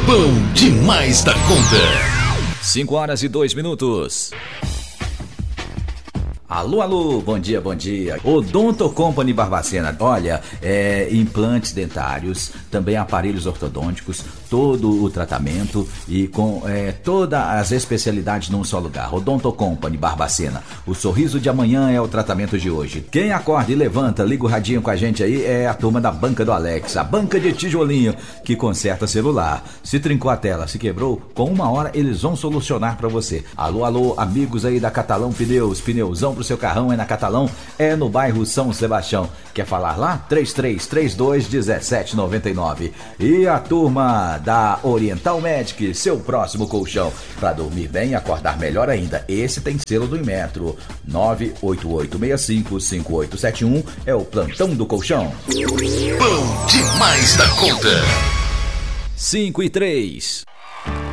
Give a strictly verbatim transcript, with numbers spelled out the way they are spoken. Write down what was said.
Bom demais da conta. cinco horas e dois minutos. Alô, alô, bom dia, bom dia. Odonto Company Barbacena. Olha, é, implantes dentários, também aparelhos ortodônticos, todo o tratamento e com é, todas as especialidades num só lugar. Odonto Company Barbacena. O sorriso de amanhã é o tratamento de hoje. Quem acorda e levanta, liga o radinho com a gente aí, é a turma da Banca do Alex, a banca de tijolinho que conserta celular. Se trincou a tela, se quebrou, com uma hora eles vão solucionar pra você. Alô, alô, amigos aí da Catalão Pneus, pneuzão pro seu carrão é na Catalão, é no bairro São Sebastião. Quer falar lá? três três três dois um sete nove nove. E a turma da Oriental Medic, seu próximo colchão. Para dormir bem e acordar melhor ainda. Esse tem selo do Inmetro. nove oito oito seis cinco cinco oito sete um é o plantão do colchão. Bom demais da conta. cinco e três.